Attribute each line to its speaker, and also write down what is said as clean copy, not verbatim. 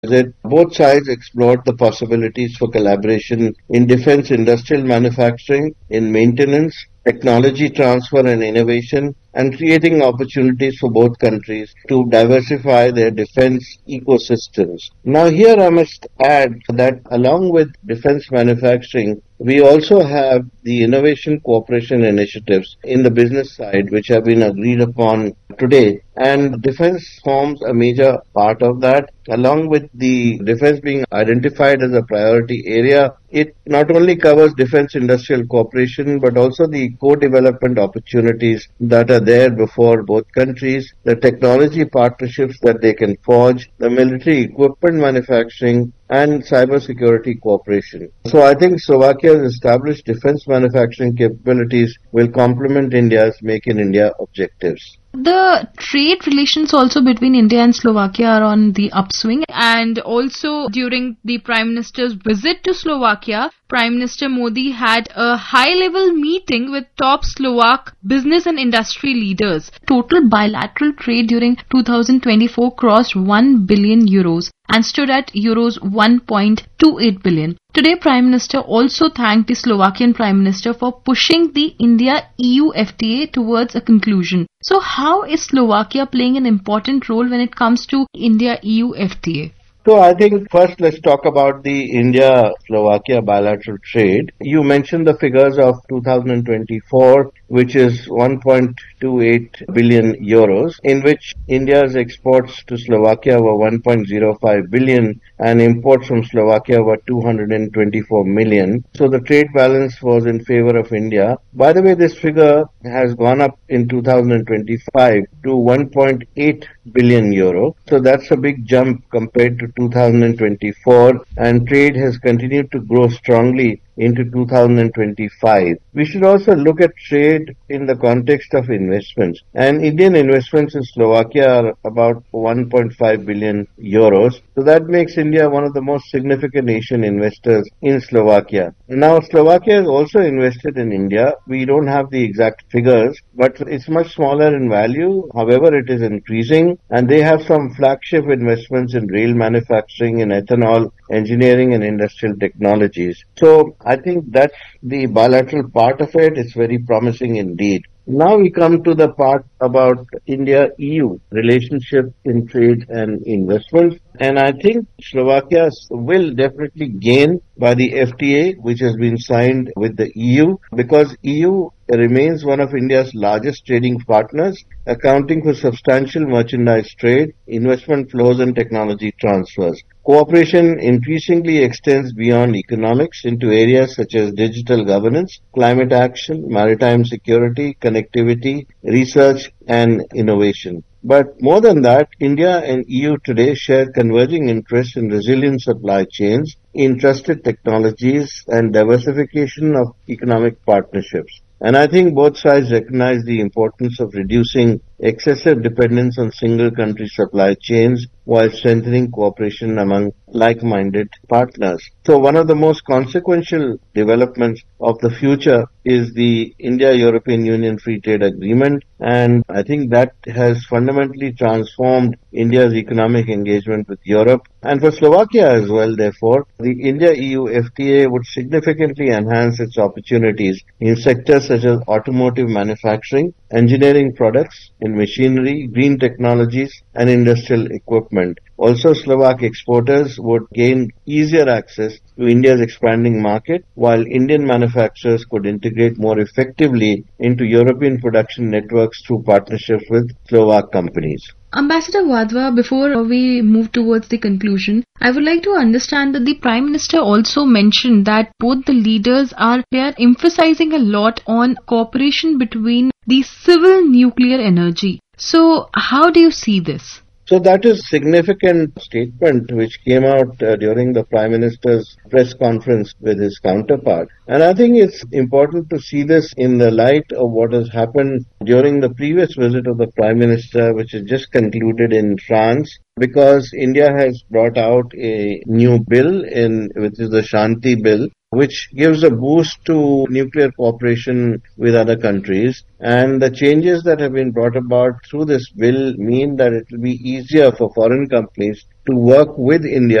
Speaker 1: visit, both sides explored the possibilities for collaboration in defense industrial manufacturing, in maintenance, technology transfer and innovation, and creating opportunities for both countries to diversify their defense ecosystems. Now, here I must add that along with defense manufacturing, we also have the innovation cooperation initiatives in the business side, which have been agreed upon today. And defense forms a major part of that. Along with the defense being identified as a priority area, it not only covers defense industrial cooperation, but also the co-development opportunities that are there before both countries, the technology partnerships that they can forge, the military equipment manufacturing, and cybersecurity cooperation. So I think Slovakia's established defense manufacturing capabilities will complement India's Make in India objectives.
Speaker 2: The trade relations also between India and Slovakia are on the upswing, and also during the Prime Minister's visit to Slovakia, Prime Minister Modi had a high-level meeting with top Slovak business and industry leaders. Total bilateral trade during 2024 crossed 1 billion euros and stood at euros 1.28 billion. Today, Prime Minister also thanked the Slovakian Prime Minister for pushing the India-EU FTA towards a conclusion. So how is Slovakia playing an important role when it comes to India-EU FTA?
Speaker 1: So I think first let's talk about the India-Slovakia bilateral trade. You mentioned the figures of 2024, which is 1.28 billion euros, in which India's exports to Slovakia were 1.05 billion and imports from Slovakia were 224 million. So the trade balance was in favor of India. By the way, this figure has gone up in 2025 to 1.8 billion euro. So that's a big jump compared to 2024, and trade has continued to grow strongly into 2025. We should also look at trade in the context of investments. And Indian investments in Slovakia are about 1.5 billion euros. So that makes India one of the most significant Asian investors in Slovakia. Now, Slovakia has also invested in India. We don't have the exact figures, but it's much smaller in value. However, it is increasing, and they have some flagship investments in rail manufacturing, in ethanol, engineering, and industrial technologies. So I think that's the bilateral part of it. It's very promising indeed. Now we come to the part about India-EU relationship in trade and investments. And I think Slovakia will definitely gain by the FTA, which has been signed with the EU, because EU remains one of India's largest trading partners, accounting for substantial merchandise trade, investment flows and technology transfers. Cooperation increasingly extends beyond economics into areas such as digital governance, climate action, maritime security, connectivity, research and innovation. But more than that, India and EU today share converging interests in resilient supply chains, in trusted technologies and diversification of economic partnerships. And I think both sides recognize the importance of reducing excessive dependence on single country supply chains while strengthening cooperation among like-minded partners. So one of the most consequential developments of the future is the India-European Union Free Trade Agreement, and I think that has fundamentally transformed India's economic engagement with Europe. And for Slovakia as well, therefore, the India-EU FTA would significantly enhance its opportunities in sectors such as automotive manufacturing, engineering products, in machinery, green technologies, and industrial equipment. Also, Slovak exporters would gain easier access to India's expanding market, while Indian manufacturers could integrate more effectively into European production networks through partnerships with Slovak companies.
Speaker 2: Ambassador Wadhwa, before we move towards the conclusion, I would like to understand that the Prime Minister also mentioned that both the leaders are emphasizing a lot on cooperation between the civil nuclear energy. So, how do you see this?
Speaker 1: So that is a significant statement which came out during the Prime Minister's press conference with his counterpart. And I think it's important to see this in the light of what has happened during the previous visit of the Prime Minister, which is just concluded in France, because India has brought out a new bill which is the Shanti Bill, which gives a boost to nuclear cooperation with other countries. And the changes that have been brought about through this bill mean that it will be easier for foreign companies to work with India